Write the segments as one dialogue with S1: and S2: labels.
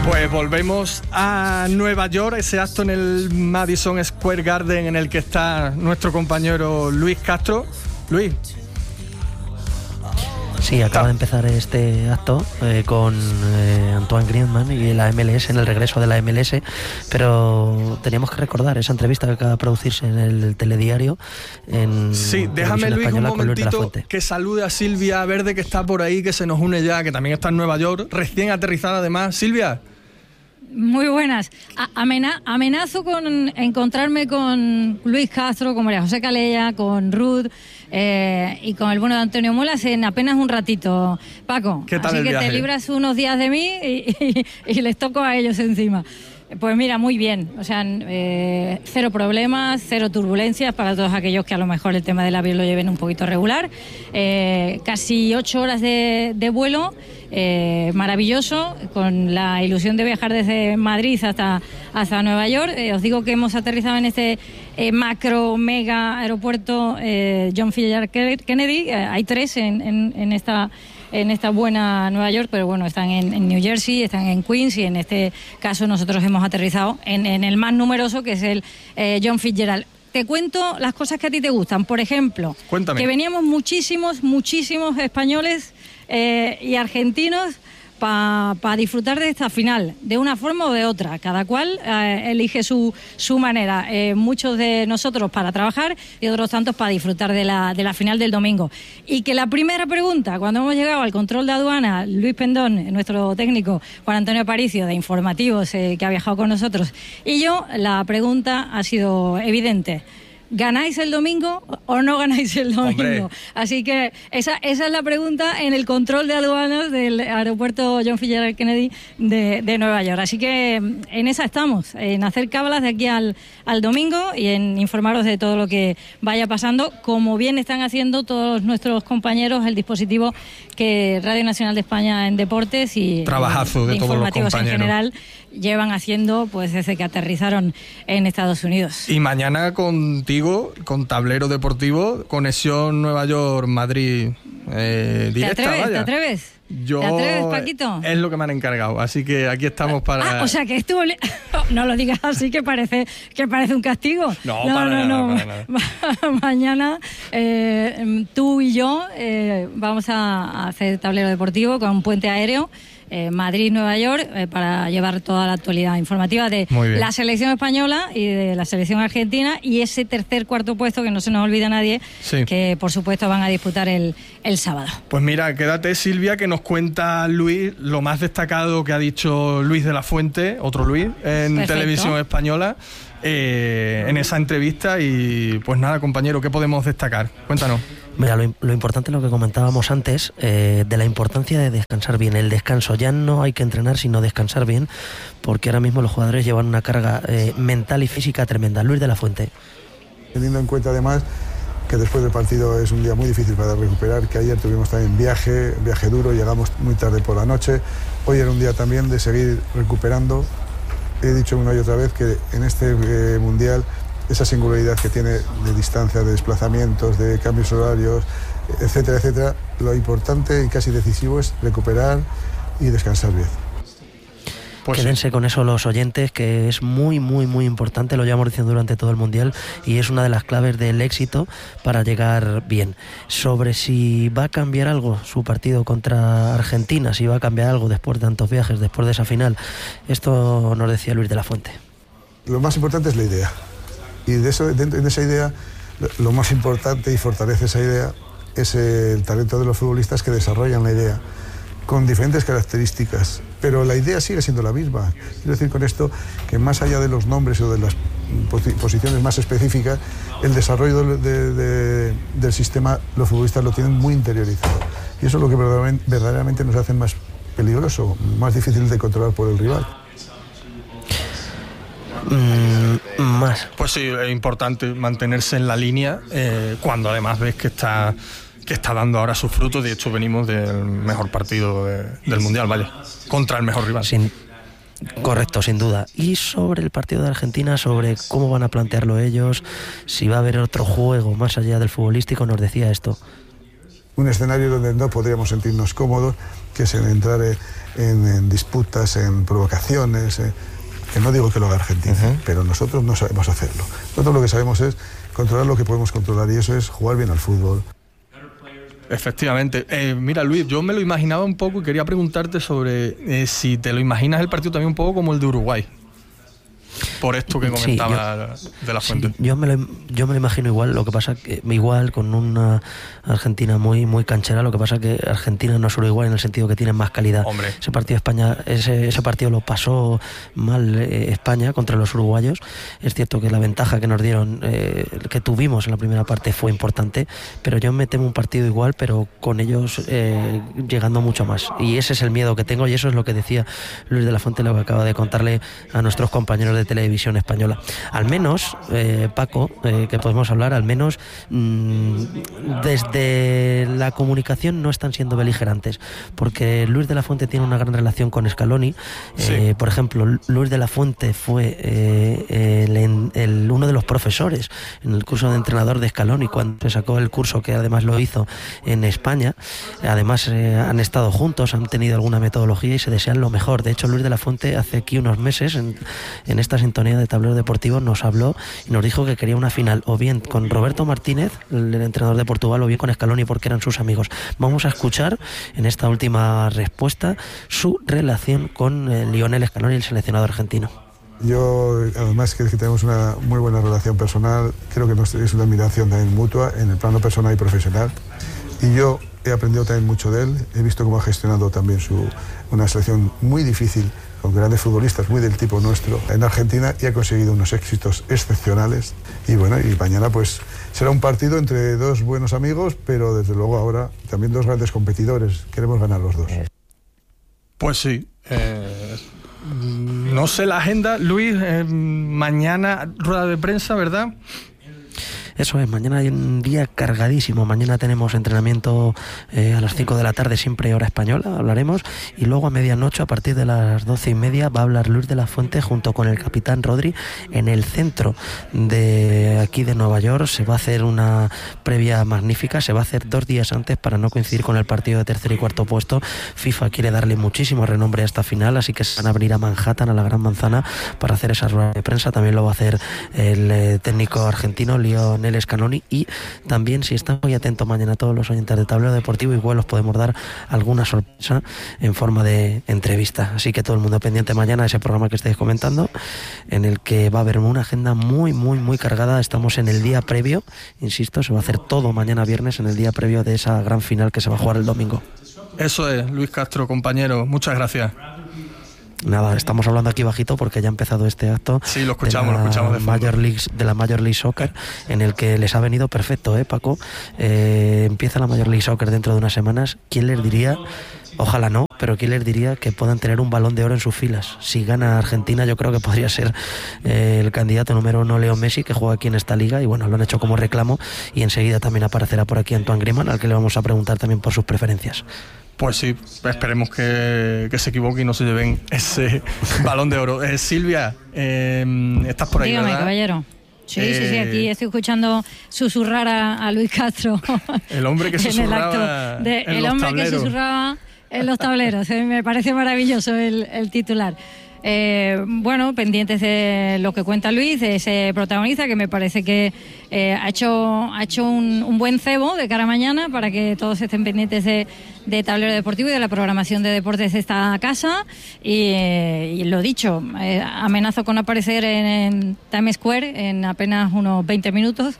S1: Pues volvemos a Nueva York, ese acto en el Madison Square Garden en el que está nuestro compañero Luis Castro. Luis.
S2: Sí, acaba de empezar este acto con Antoine Griezmann y la MLS, en el regreso de la MLS, pero teníamos que recordar esa entrevista que acaba de producirse en el telediario.
S1: Sí, déjame, Luis, un momentito que salude a Silvia Verde, que está por ahí, que se nos une ya, que también está en Nueva York, recién aterrizada además. Silvia.
S3: Muy buenas. Amenazo con encontrarme con Luis Castro, con María José Calella, con Ruth y con el bueno de Antonio Molas en apenas un ratito, Paco.
S1: ¿Qué tal
S3: Así
S1: el
S3: que
S1: viaje?
S3: te libras unos días de mí y les toco a ellos encima. Pues mira, muy bien, o sea, cero problemas, cero turbulencias para todos aquellos que a lo mejor el tema del avión lo lleven un poquito regular. Casi 8 horas de vuelo, maravilloso, con la ilusión de viajar desde Madrid hasta Nueva York. Os digo que hemos aterrizado en este macro mega aeropuerto John F. Kennedy. Hay 3 en esta buena Nueva York, pero bueno, están en New Jersey, están en Queens, y en este caso nosotros hemos aterrizado en el más numeroso, que es el John Fitzgerald. Te cuento las cosas que a ti te gustan. Por ejemplo,
S1: cuéntame. Que
S3: veníamos muchísimos españoles y argentinos para disfrutar de esta final, de una forma o de otra. Cada cual elige su manera. Muchos de nosotros para trabajar y otros tantos para disfrutar de la final del domingo. Y que la primera pregunta, cuando hemos llegado al control de aduana, Luis Pendón, nuestro técnico, Juan Antonio Aparicio, de Informativos, que ha viajado con nosotros, y yo, la pregunta ha sido evidente. ¿Ganáis el domingo o no ganáis el domingo?
S1: Hombre.
S3: Así que esa es la pregunta en el control de aduanas del aeropuerto John F. Kennedy de Nueva York. Así que en esa estamos, en hacer cábalas de aquí al domingo y en informaros de todo lo que vaya pasando, como bien están haciendo todos nuestros compañeros, el dispositivo que Radio Nacional de España en Deportes y
S1: trabajazo de todos los compañeros
S3: en general llevan haciendo pues desde que aterrizaron en Estados Unidos.
S1: Y mañana contigo, con Tablero Deportivo, conexión Nueva York-Madrid directa.
S3: ¿Te atreves?
S1: ¿Te
S3: atreves, Paquito?
S1: Es lo que me han encargado, así que aquí estamos para...
S3: o sea que estuvo... No lo digas así, que parece un castigo.
S1: No, para nada.
S3: Mañana tú y yo vamos a hacer Tablero Deportivo con un puente aéreo Madrid-Nueva York para llevar toda la actualidad informativa de la selección española y de la selección argentina, y ese cuarto puesto que no se nos olvida a nadie, sí, que por supuesto van a disputar el sábado. Pues
S1: mira, quédate, Silvia, que nos cuenta Luis lo más destacado que ha dicho Luis de la Fuente, otro Luis, en Perfecto. Televisión Española, en esa entrevista. Y pues nada, compañero, ¿qué podemos destacar? Cuéntanos.
S2: Mira, lo importante es lo que comentábamos antes, de la importancia de descansar bien. El descanso, ya no hay que entrenar sino descansar bien, porque ahora mismo los jugadores llevan una carga mental y física tremenda. Luis de la Fuente.
S4: Teniendo en cuenta además que después del partido es un día muy difícil para recuperar, que ayer tuvimos también viaje duro, llegamos muy tarde por la noche, hoy era un día también de seguir recuperando. He dicho una y otra vez que en este Mundial esa singularidad que tiene de distancia, de desplazamientos, de cambios horarios, etcétera, etcétera, lo importante y casi decisivo es recuperar y descansar bien.
S2: Pues quédense con eso los oyentes, que es muy, muy, muy importante, lo llevamos diciendo durante todo el Mundial, y es una de las claves del éxito para llegar bien. Sobre si va a cambiar algo su partido contra Argentina, si va a cambiar algo después de tantos viajes, después de esa final, esto nos decía Luis de la Fuente.
S4: Lo más importante es la idea, y de esa idea, lo más importante y fortalece esa idea es el talento de los futbolistas que desarrollan la idea, con diferentes características, pero la idea sigue siendo la misma. Quiero decir con esto que más allá de los nombres o de las posiciones más específicas, el desarrollo del sistema, los futbolistas lo tienen muy interiorizado. Y eso es lo que verdaderamente nos hace más peligroso, más difícil de controlar por el rival.
S2: Más.
S1: Pues sí, es importante mantenerse en la línea cuando además ves que está dando ahora sus frutos. De hecho, venimos del mejor partido del Mundial, vaya, contra el mejor rival.
S2: Correcto, sin duda. Y sobre el partido de Argentina, sobre cómo van a plantearlo ellos, si va a haber otro juego más allá del futbolístico, nos decía esto.
S4: Un escenario donde no podríamos sentirnos cómodos que es en entrar en disputas, en provocaciones, que no digo que lo haga Argentina, pero nosotros no sabemos hacerlo. Nosotros lo que sabemos es controlar lo que podemos controlar, y eso es jugar bien al fútbol.
S1: Efectivamente. Mira, Luis, yo me lo imaginaba un poco y quería preguntarte sobre si te lo imaginas el partido también un poco como el de Uruguay. Por esto que comentaba de la Fuente.
S2: Sí, yo me lo imagino igual, lo que pasa que igual con una Argentina muy muy canchera, lo que pasa que Argentina no es Uruguay en el sentido que tiene más calidad.
S1: Hombre.
S2: Ese partido España, ese partido lo pasó mal España contra los uruguayos. Es cierto que la ventaja que nos dieron, que tuvimos en la primera parte fue importante, pero yo me temo un partido igual, pero con ellos llegando mucho más. Y ese es el miedo que tengo, y eso es lo que decía Luis de la Fuente, lo que acaba de contarle a nuestros compañeros de televisión española. Al menos, Paco, que podemos hablar, al menos desde la comunicación no están siendo beligerantes, porque Luis de la Fuente tiene una gran relación con Scaloni.
S1: Sí.
S2: Por ejemplo, Luis de la Fuente fue uno de los profesores en el curso de entrenador de Scaloni cuando se sacó el curso, que además lo hizo en España. Además han estado juntos, han tenido alguna metodología y se desean lo mejor. De hecho, Luis de la Fuente hace aquí unos meses en esta sintonía de Tablero Deportivo nos habló y nos dijo que quería una final o bien con Roberto Martínez, el entrenador de Portugal, o bien con Scaloni, porque eran sus amigos. Vamos a escuchar en esta última respuesta su relación con Lionel Scaloni, el seleccionado argentino.
S4: Yo, además que tenemos una muy buena relación personal, creo que es una admiración también mutua en el plano personal y profesional, y yo he aprendido también mucho de él. He visto cómo ha gestionado también una selección muy difícil, con grandes futbolistas muy del tipo nuestro en Argentina, y ha conseguido unos éxitos excepcionales. Y bueno, y mañana pues será un partido entre dos buenos amigos, pero desde luego ahora también dos grandes competidores. Queremos ganar los dos.
S1: Pues sí. No sé la agenda, Luis, mañana rueda de prensa, ¿verdad?
S2: Eso es, mañana hay un día cargadísimo. Mañana tenemos entrenamiento a las 5 de la tarde, siempre hora española, hablaremos, y luego a medianoche, a partir de las 12:30, va a hablar Luis de la Fuente junto con el capitán Rodri en el centro de aquí de Nueva York. Se va a hacer una previa magnífica, se va a hacer 2 días antes para no coincidir con el partido de tercer y cuarto puesto. FIFA quiere darle muchísimo renombre a esta final, así que se van a venir a Manhattan, a la Gran Manzana, para hacer esa rueda de prensa. También lo va a hacer el técnico argentino Lionel Scaloni, y también, si están muy atentos mañana todos los oyentes de Tablero Deportivo, igual os podemos dar alguna sorpresa en forma de entrevista. Así que todo el mundo pendiente mañana de ese programa que estáis comentando, en el que va a haber una agenda muy muy muy cargada. Estamos en el día previo, insisto, se va a hacer todo mañana viernes, en el día previo de esa gran final que se va a jugar el domingo.
S1: Eso es, Luis Castro, compañero, muchas gracias.
S2: Nada, estamos hablando aquí bajito porque ya ha empezado este acto.
S1: Sí, lo escuchamos de fondo.
S2: De la Major League Soccer, en el que les ha venido perfecto, Paco. Empieza la Major League Soccer dentro de unas semanas. ¿Quién les diría? Ojalá no, pero ¿quién les diría que puedan tener un Balón de Oro en sus filas? Si gana Argentina, yo creo que podría ser el candidato número 1 Leo Messi, que juega aquí en esta liga, y bueno, lo han hecho como reclamo, y enseguida también aparecerá por aquí Antoine Griezmann, al que le vamos a preguntar también por sus preferencias.
S1: Pues sí, esperemos que se equivoque y no se lleven ese Balón de Oro. Silvia, estás por ahí,
S3: dígame,
S1: ¿verdad?
S3: Caballero. Sí, aquí estoy escuchando susurrar a Luis Castro.
S1: El hombre que susurraba
S3: que susurraba en los tableros. Me parece maravilloso el titular. Bueno, pendientes de lo que cuenta Luis, de ese protagonista, que me parece que ha hecho un buen cebo de cara a mañana, para que todos estén pendientes de Tablero Deportivo y de la programación de deportes de esta casa. Y lo dicho, amenazo con aparecer en Times Square en apenas unos 20 minutos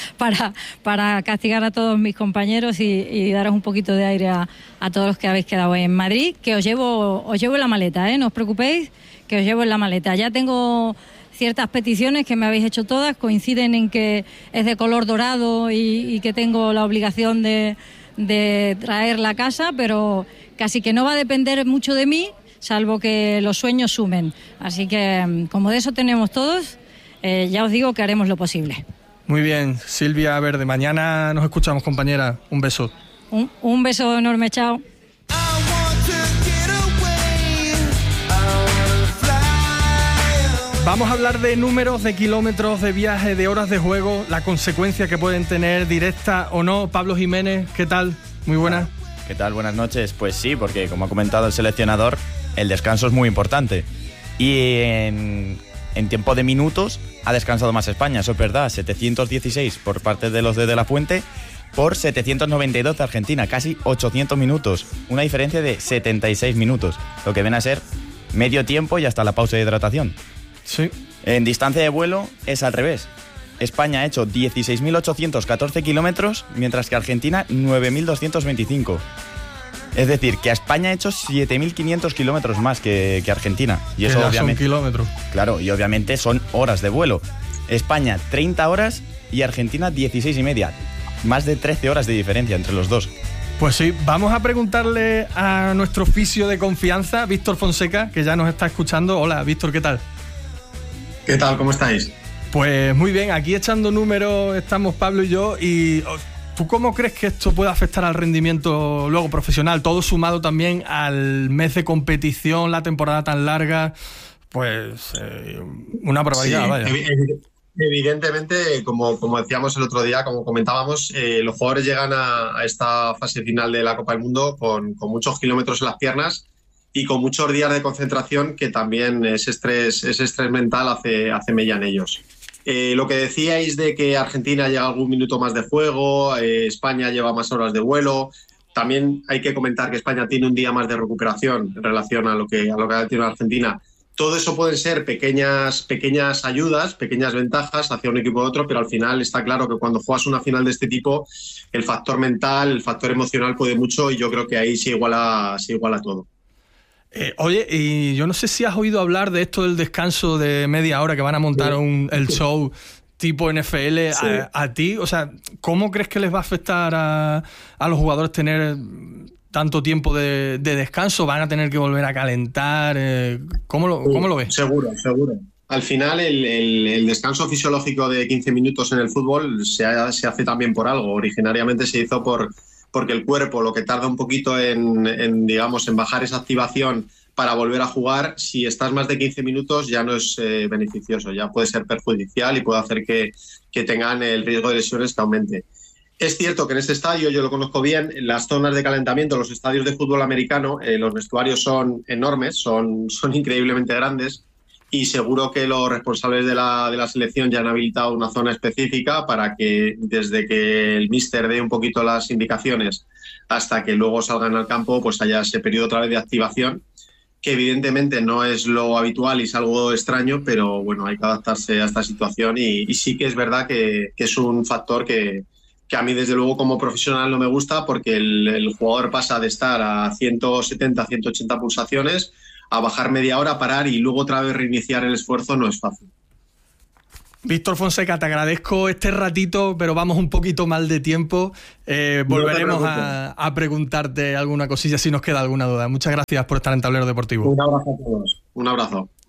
S3: para castigar a todos mis compañeros y daros un poquito de aire a todos los que habéis quedado en Madrid, que os llevo en la maleta, no os preocupéis, que os llevo en la maleta. Ya tengo ciertas peticiones que me habéis hecho todas, coinciden en que es de color dorado y que tengo la obligación de traer la casa, pero casi que no va a depender mucho de mí, salvo que los sueños sumen. Así que, como de eso tenemos todos, ya os digo que haremos lo posible.
S1: Muy bien, Silvia Verde, mañana nos escuchamos, compañera. Un beso.
S3: Un beso enorme, chao.
S1: Vamos a hablar de números, de kilómetros, de viaje, de horas de juego, la consecuencia que pueden tener, directa o no. Pablo Jiménez, ¿qué tal? Muy buenas.
S5: ¿Qué tal? Buenas noches. Pues sí, porque como ha comentado el seleccionador, el descanso es muy importante. Y en tiempo de minutos ha descansado más España, eso es verdad. 716 por parte de los de la Fuente por 792 de Argentina, casi 800 minutos. Una diferencia de 76 minutos, lo que viene a ser medio tiempo y hasta la pausa de hidratación.
S1: Sí.
S5: En distancia de vuelo es al revés. España ha hecho 16.814 kilómetros, mientras que Argentina 9.225. Es decir, que España ha hecho 7.500 kilómetros más que Argentina. Y eso obviamente
S1: son kilómetros.
S5: Claro, y obviamente son horas de vuelo. España 30 horas y Argentina 16 y media. Más de 13 horas de diferencia entre los dos.
S1: Pues sí, vamos a preguntarle a nuestro fisio de confianza, Víctor Fonseca, que ya nos está escuchando. Hola, Víctor, ¿qué tal?
S6: ¿Qué tal? ¿Cómo estáis?
S1: Pues muy bien, aquí echando números estamos Pablo y yo. ¿Y tú cómo crees que esto puede afectar al rendimiento luego profesional? Todo sumado también al mes de competición, la temporada tan larga. Pues una barbaridad,
S6: sí,
S1: vaya.
S6: Evidentemente, como decíamos el otro día, como comentábamos, los jugadores llegan a esta fase final de la Copa del Mundo con muchos kilómetros en las piernas y con muchos días de concentración, que también ese estrés mental hace mella en ellos. Lo que decíais de que Argentina llega algún minuto más de juego, España lleva más horas de vuelo, también hay que comentar que España tiene un día más de recuperación en relación a lo que ha tenido Argentina. Todo eso pueden ser pequeñas ayudas, pequeñas ventajas hacia un equipo u otro, pero al final está claro que cuando juegas una final de este tipo, el factor mental, el factor emocional puede mucho, y yo creo que ahí se iguala todo.
S1: Oye, y yo no sé si has oído hablar de esto del descanso de media hora que van a montar el show tipo NFL. Sí. A ti, o sea, ¿cómo crees que les va a afectar a los jugadores tener tanto tiempo de descanso? ¿Van a tener que volver a calentar? ¿Cómo lo ves?
S6: Seguro. Al final el descanso fisiológico de 15 minutos en el fútbol se hace también por algo. Originariamente se hizo porque el cuerpo, lo que tarda un poquito en bajar esa activación para volver a jugar, si estás más de 15 minutos ya no es beneficioso, ya puede ser perjudicial y puede hacer que tengan el riesgo de lesiones que aumente. Es cierto que en este estadio, yo lo conozco bien, las zonas de calentamiento, los estadios de fútbol americano, los vestuarios son enormes, son increíblemente grandes, y seguro que los responsables de la selección ya han habilitado una zona específica para que desde que el míster dé un poquito las indicaciones hasta que luego salgan al campo, pues haya ese periodo otra vez de activación, que evidentemente no es lo habitual y es algo extraño, pero bueno, hay que adaptarse a esta situación, y sí que es verdad que es un factor que a mí desde luego como profesional no me gusta, porque el jugador pasa de estar a 170, 180 pulsaciones a bajar media hora, parar y luego otra vez reiniciar el esfuerzo. No es fácil.
S1: Víctor Fonseca, te agradezco este ratito, pero vamos un poquito mal de tiempo. Volveremos a preguntarte alguna cosilla si nos queda alguna duda. Muchas gracias por estar en Tablero Deportivo.
S6: Un abrazo a todos. Un abrazo.